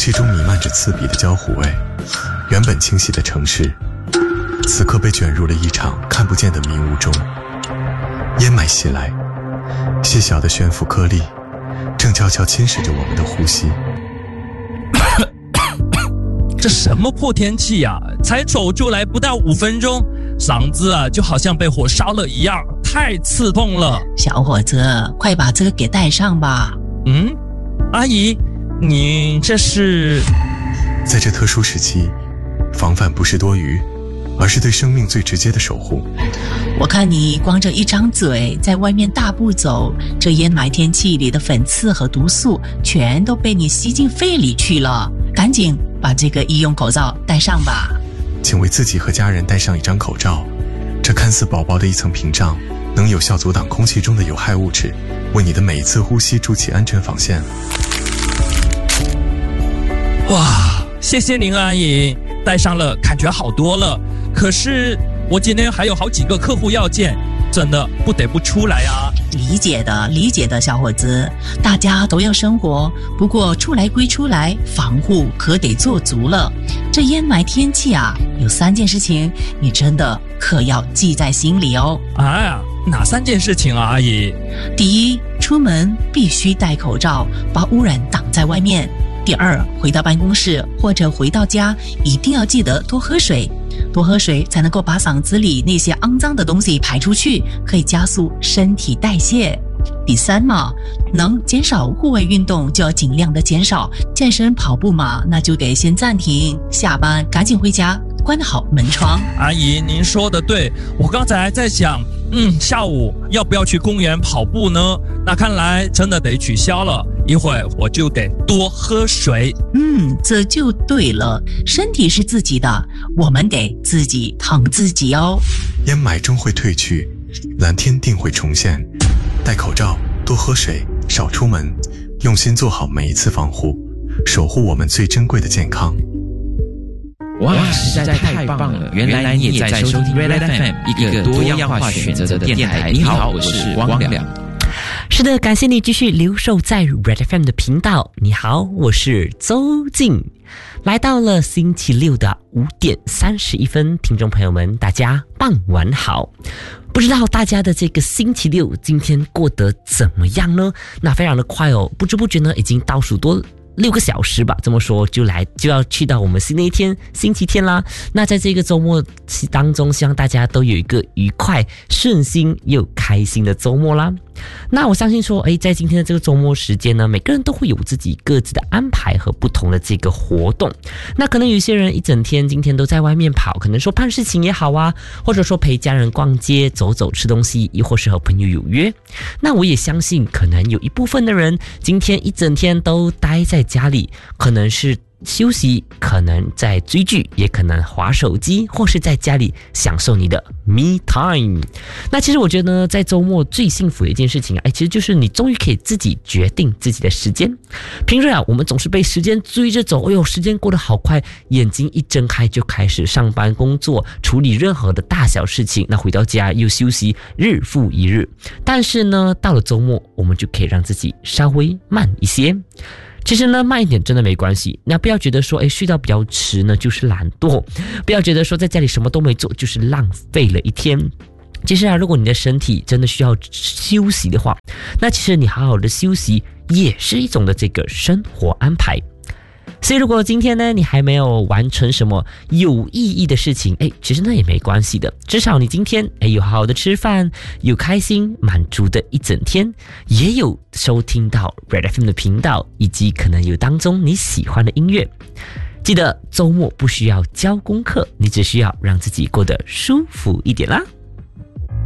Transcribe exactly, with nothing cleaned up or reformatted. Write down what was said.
气中弥漫着刺鼻的焦糊味，原本清晰的城市此刻被卷入了一场看不见的迷雾中。烟霾袭来，细小的悬浮颗粒正悄悄侵蚀着我们的呼吸。 这什么破天气呀、啊！才走出来不到五分钟，嗓子啊就好像被火烧了一样，太刺痛了。 小伙子，快把这个给带上吧。 嗯，阿姨，你这是…… 在这特殊时期，防范不是多余，而是对生命最直接的守护。 我看你光着一张嘴在外面大步走，这烟霾天气里的粉刺和毒素全都被你吸进肺里去了，赶紧把这个医用口罩戴上吧。 请为自己和家人戴上一张口罩，这看似薄薄的一层屏障，能有效阻挡空气中的有害物质，为你的每一次呼吸筑起安全防线。 哇，谢谢您阿姨，戴上了感觉好多了。可是我今天还有好几个客户要见，真的不得不出来啊。 理解的，理解的，小伙子，大家都要生活，不过出来归出来，防护可得做足了。这烟霾天气啊，有三件事情你真的可要记在心里哦。 啊，哪三件事情啊，阿姨？ 第一，出门必须戴口罩，把污染挡在外面。第二，回到办公室或者回到家，一定要记得多喝水，多喝水才能够把嗓子里那些肮脏的东西排出去，可以加速身体代谢。第三嘛，能减少户外运动就要尽量的减少，健身跑步嘛，那就得先暂停，下班赶紧回家，关好门窗。 阿姨，您说的对，我刚才还在想，嗯，下午要不要去公园跑步呢？那看来真的得取消了，一会儿我就得多喝水。 嗯，这就对了，身体是自己的，我们得自己疼自己哦。 烟霾终会退去，蓝天定会重现。戴口罩，多喝水，少出门，用心做好每一次防护，守护我们最珍贵的健康。 哇，实在太棒了！原来你也在收听 Red F M， 一个多样化选择的电台。你好，我是汪良。 是的，感谢你继续留守在 Red F M 的频道。你好，我是周静。来到了星期六的五点三十一分，听众朋友们，大家傍晚好。不知道大家的这个星期六今天过得怎么样呢？那非常的快哦，不知不觉呢，已经倒数多六个小时吧，这么说就来就要去到我们新的一天星期天啦。那在这个周末当中，希望大家都有一个愉快顺心又开心的周末啦。那我相信说，诶，在今天的这个周末时间呢，每个人都会有自己各自的安排和不同的这个活动。那可能有些人一整天今天都在外面跑，可能说办事情也好啊，或者说陪家人逛街走走吃东西，亦或是和朋友有约。那我也相信可能有一部分的人今天一整天都待在家里，可能是休息，可能在追剧，也可能滑手机，或是在家里享受你的 me time。 那其实我觉得呢，在周末最幸福的一件事情啊，其实就是你终于可以自己决定自己的时间。平日啊，我们总是被时间追着走，哎呦，时间过得好快，眼睛一睁开就开始上班工作，处理任何的大小事情，那回到家又休息，日复一日。但是呢，到了周末，我们就可以让自己稍微慢一些。其实呢，慢一点真的没关系。那不要觉得说，哎，睡到比较迟呢就是懒惰，不要觉得说在家里什么都没做就是浪费了一天。其实啊，如果你的身体真的需要休息的话，那其实你好好的休息也是一种的这个生活安排。所以如果今天呢你还没有完成什么有意义的事情，哎，其实那也没关系的，至少你今天哎有好好的吃饭，有开心满足的一整天，也有收听到 Red F M 的频道，以及可能有当中你喜欢的音乐。记得周末不需要交功课，你只需要让自己过得舒服一点啦。